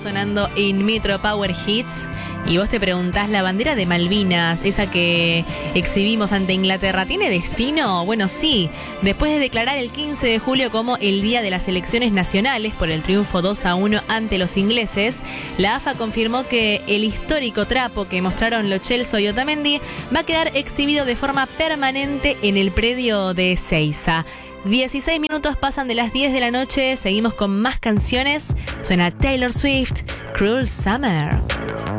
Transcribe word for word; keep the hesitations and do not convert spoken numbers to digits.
Sonando en Metro Power Hits. Y vos te preguntás, la bandera de Malvinas, esa que exhibimos ante Inglaterra, ¿tiene destino? Bueno, sí. Después de declarar el quince de julio como el día de las elecciones nacionales por el triunfo dos a uno ante los ingleses, la A F A confirmó que el histórico trapo que mostraron Lo Celso y Otamendi va a quedar exhibido de forma permanente en el predio de Ezeiza. dieciséis minutos pasan de las diez de la noche, seguimos con más canciones. Suena Taylor Swift, Cruel Summer.